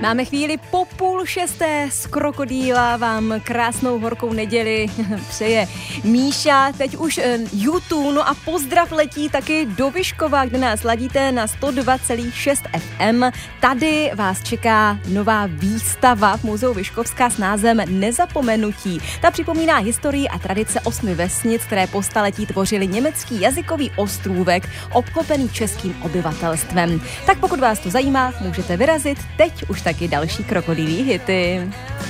Máme chvíli po 5:30 z Krokodýla, vám krásnou horkou neděli přeje Míša, teď už YouTube, no a pozdrav letí taky do Vyškova, kde nás ladíte na 102,6 FM. Tady vás čeká nová výstava v Muzeu Vyškovská s názvem Nezapomenutí. Ta připomíná historii a tradice 8 vesnic, které po staletí tvořily německý jazykový ostrůvek obklopený českým obyvatelstvem. Tak pokud vás to zajímá, můžete vyrazit, teď už taky další krokodýlí hity.